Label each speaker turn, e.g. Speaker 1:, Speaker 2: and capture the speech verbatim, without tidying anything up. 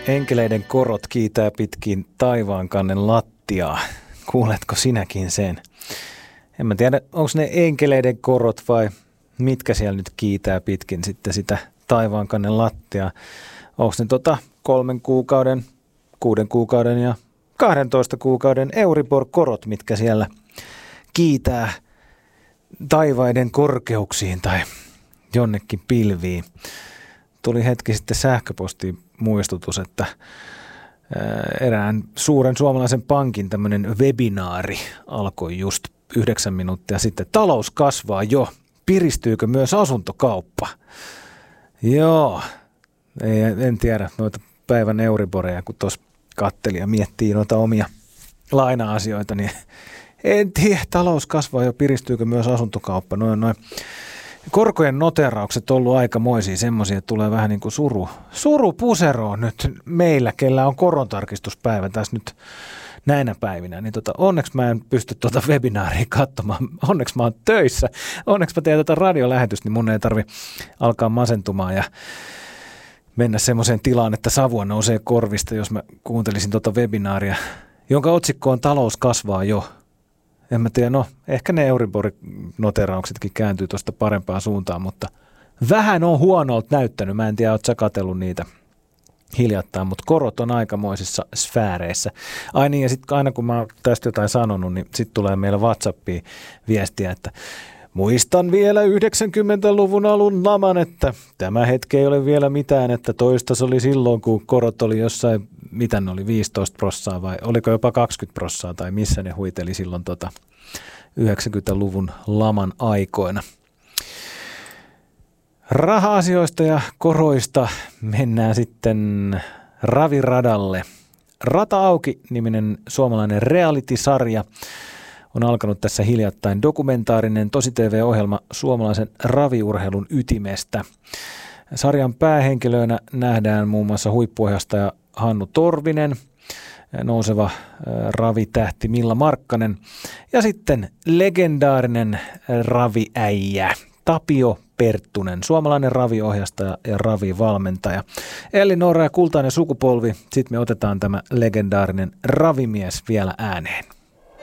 Speaker 1: Enkeleiden korot kiitää pitkin taivaankannen lattiaa. Kuuletko sinäkin sen? En mä tiedä, onko ne enkeleiden korot vai mitkä siellä nyt kiitää pitkin sitten sitä taivaankannen lattiaa. Onko ne tota kolmen kuukauden, kuuden kuukauden ja kahdentoista kuukauden Euribor-korot, mitkä siellä kiitää taivaiden korkeuksiin tai jonnekin pilviin. Tuli hetki sitten sähköpostiin muistutus, että erään suuren suomalaisen pankin tämmöinen webinaari alkoi just yhdeksän minuuttia sitten. Talous kasvaa jo. Piristyykö myös asuntokauppa? Joo, ei, en tiedä noita päivän Euriboreja, kun tuossa katteli ja miettii noita omia laina-asioita, niin en tiedä, talous kasvaa jo. Piristyykö myös asuntokauppa? Noin noin. Korkojen noteraukset on ollut aikamoisia, semmoisia, että tulee vähän niin kuin suru, suru puseroon nyt meillä, kellä on korontarkistuspäivä tässä nyt näinä päivinä. Niin tota, onneksi mä en pysty tuota webinaaria katsomaan, onneksi mä oon töissä, onneksi mä teen tätä radiolähetystä, niin mun ei tarvi alkaa masentumaan ja mennä semmoiseen tilaan, että savua nousee korvista, jos mä kuuntelisin tuota webinaaria, jonka otsikko on Talous kasvaa jo. En mä tiedä, no ehkä ne Euribor-noterauksetkin kääntyy tuosta parempaan suuntaan, mutta vähän on huonolta näyttänyt. Mä en tiedä, oot sä katsellut niitä hiljattain, mutta korot on aikamoisissa sfääreissä. Ai niin, ja sitten aina kun mä oon tästä jotain sanonut, niin sitten tulee meillä WhatsAppiin viestiä, että muistan vielä yhdeksänkymmentäluvun alun laman, että tämä hetki ei ole vielä mitään, että toista se oli silloin, kun korot oli jossain, mitä ne oli, viisitoista prosenttia vai oliko jopa kaksikymmentä prosenttia tai missä ne huiteli silloin tota yhdeksänkymmentäluvun laman aikoina. Raha-asioista ja koroista mennään sitten raviradalle. Rata auki-niminen suomalainen reality-sarja on alkanut tässä hiljattain dokumentaarinen tosi-T V-ohjelma suomalaisen raviurheilun ytimestä. Sarjan päähenkilöinä nähdään muun muassa huippuohjaaja Hannu Torvinen, nouseva ravitähti Milla Markkanen ja sitten legendaarinen raviäijä Tapio Perttunen, suomalainen raviohjaaja ja ravivalmentaja. Elli-Noora ja kultainen sukupolvi, sitten me otetaan tämä legendaarinen ravimies vielä ääneen.